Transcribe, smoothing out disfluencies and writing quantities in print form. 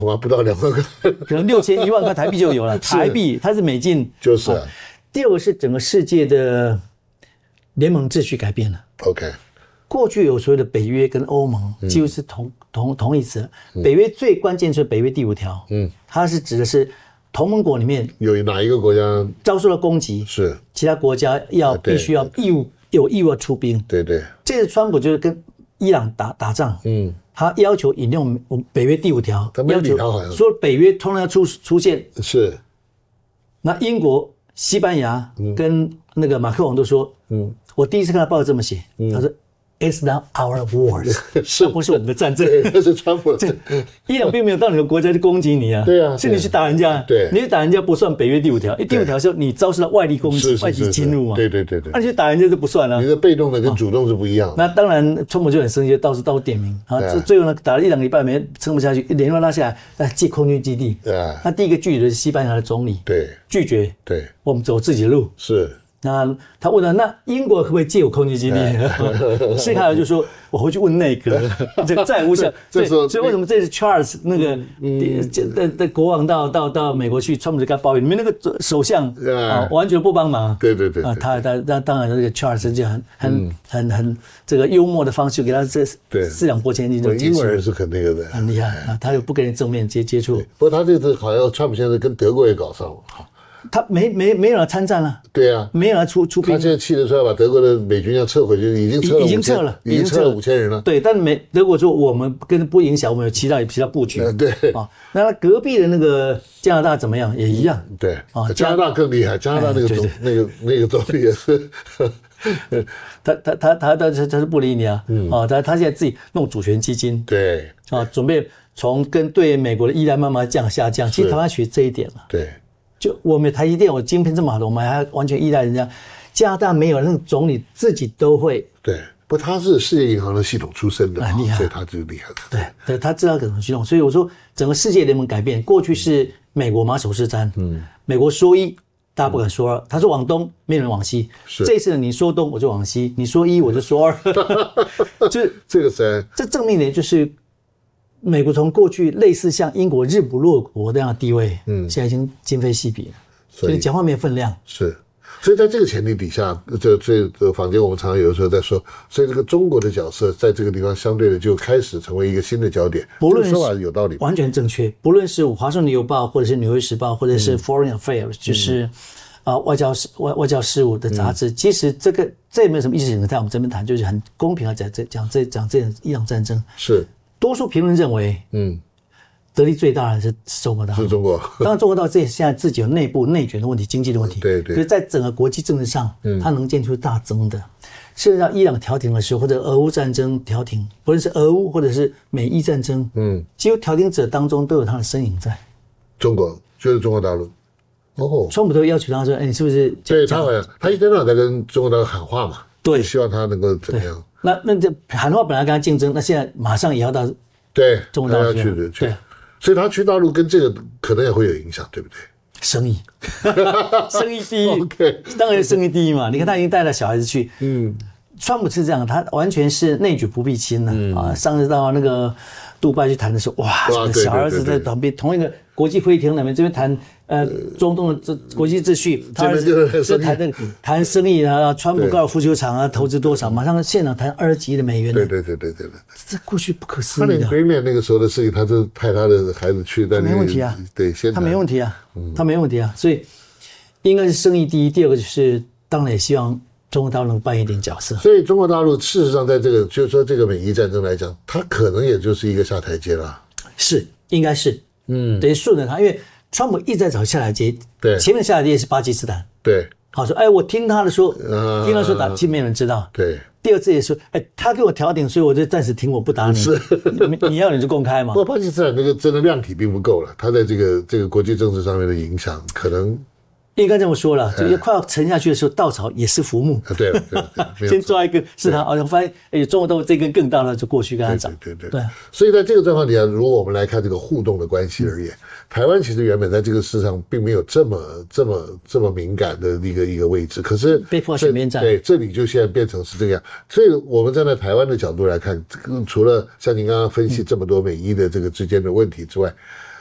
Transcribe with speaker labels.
Speaker 1: 恐怕不到2万块，
Speaker 2: 可能6000、1万块台币就有了。台币它是美金，
Speaker 1: 就是啊。
Speaker 2: 第二个是整个世界的联盟秩序改变了。
Speaker 1: OK，
Speaker 2: 过去有所谓的北约跟欧盟，几乎是同义词。北约最关键是北约第5条，它是指的是同盟国里面
Speaker 1: 有哪一个国家
Speaker 2: 遭受了攻击，是其他国家必须要有义务要出兵。
Speaker 1: 对对，
Speaker 2: 这次川普就是跟伊朗打仗，他要求引用北约第5条，要求说北约通常要出现。是，那英国、西班牙跟那个马克龙都说，我第一次看到报纸这么写，他说 "It's not our wars"， 这不是我们的战争，
Speaker 1: 那是川普的。
Speaker 2: 伊朗并没有到你的国家去攻击你啊，对啊，是你去打人家，对，你去打人家不算北约第5条，第5条是你遭受到外力攻击、外敌侵入嘛，对，那你去打人家就不算了。
Speaker 1: 你的被动的跟主动是不一样的。
Speaker 2: 那当然，川普就很生气，到处点名啊，最后呢打了1-2个礼拜没撑不下去，联络拉下来，借空军基地。那第一个拒绝的是西班牙的总理，对，拒绝，对，我们走自己的路。是。那他问了，那英国可不可以借我空军基地？施凯尔就说：“我回去问内阁，这个再无效。”所以为什么这次 Charles 那个的国王到美国去，川普就跟他抱怨，你们那个首相啊完全不帮忙。对啊，他当然这个 Charles 就很这个幽默的方式给他这4两拨千斤就结束。
Speaker 1: 英国人是很那个的，
Speaker 2: 很厉害啊，他又不跟人正面接触。
Speaker 1: 不过他这次好像川普现在跟德国也搞上了。
Speaker 2: 他没有人参战了，对啊，没有人出兵。
Speaker 1: 他现在气得出来把德国的美军要撤回去，已经撤了5000人了。
Speaker 2: 对，但德国说我们不影响，我们有其他布局。对啊，那隔壁的那个加拿大怎么样？也一样。对啊，
Speaker 1: 加拿大更厉害，加拿大那个总理也是。
Speaker 2: 他是不理你啊，他现在自己弄主权基金，对啊，准备从对美国的依赖慢慢下降。其实台湾学这一点了，对。就我们台积电，我晶片这么好的，我们还完全依赖人家。加拿大没有，那个总理自己都会。对，
Speaker 1: 不，他是世界银行的系统出身的，厉害，所以他就厉害
Speaker 2: 了。对，他知道怎么系统，所以我说整个世界联盟改变，过去是美国马首是瞻，美国说一，大家不敢说二，他说往东，没有人往西。这次你说东，我就往西；你说一，我就说二。就是这个谁？这证明呢，就是。美国从过去类似像英国日不落国那样的地位，现在已经今非昔比了，所以讲话没有分量。是，
Speaker 1: 所以在这个前提底下，这坊间我们常常有的时候在说，所以这个中国的角色在这个地方相对的就开始成为一个新的焦点。
Speaker 2: 不论
Speaker 1: 说法有道理，
Speaker 2: 完全正确。不论是华盛顿邮报，或者是纽约时报，或者是 Foreign Affairs，就是外交事务的杂志，其实这也没有什么意识形态，我们这边谈就是很公平的讲这伊朗战争是。多数评论认为，得利最大的是中国大陆。是中国，当然中国大陆现在自己有内部内卷的问题、经济的问题。对。可是，在整个国际政治上，它能见出大增的。甚至到伊朗调停的时候，或者俄乌战争调停，不论是俄乌或者是美伊战争，几乎调停者当中都有他的身影在。
Speaker 1: 中国就是中国大陆。哦，
Speaker 2: 川普都要求他说：“你是不是？”
Speaker 1: 对，他一天到晚在跟中国大陆喊话嘛。对，希望他能够怎么样？
Speaker 2: 那这喊话本来跟他竞争，那现在马上也要到中国大陆去，
Speaker 1: 对，所以他去大陆跟这个可能也会有影响，对不对？
Speaker 2: 生意第一， okay， 当然生意第一嘛。你看他已经带了小孩子去，川普是这样，他完全是内举不避亲了上次到那个杜拜去谈的时候，哇，小儿子在旁边同一个国际会议厅里面，这边谈中东的国际秩序，他儿子就谈生意啊，川普高尔夫球场啊，投资多少，马上现场谈20几亿美元。对，这过去不可思议的。
Speaker 1: 他连 Greenland 那个时候的事情，他就派他的孩子去，但
Speaker 2: 没问题啊，
Speaker 1: 对，
Speaker 2: 他没问题啊，他没问题啊，所以应该是生意第一，第二个就是当然也希望中国大陆能扮演一点角色。
Speaker 1: 所以中国大陆事实上在这个就是说这个美伊战争来讲，它可能也就是一个下台阶了。
Speaker 2: 是，应该是，等于顺着他，因为川普一直在找下台阶，对，前面下台阶是巴基斯坦，对，好说，我听他的说，听他说打，其实没有人知道，对。第二次也说，他给我调停，所以我就暂时停，我不打你。是，你要你就公开嘛。
Speaker 1: 不过巴基斯坦那个真的量体并不够了，他在这个国际政治上面的影响可能
Speaker 2: 应该这么说了，就快要沉下去的时候，稻草也是浮木。
Speaker 1: 对，
Speaker 2: 先抓一根是它，我发现中国豆这根更大了，就过去跟它长。
Speaker 1: 对。所以在这个状况底下，如果我们来看这个互动的关系而言，台湾其实原本在这个市场并没有这么敏感的一个位置，可是
Speaker 2: 被迫选边站。
Speaker 1: 对，这里就现在变成是这个样。所以我们站在台湾的角度来看，除了像您刚刚分析这么多美伊的这个之间的问题之外，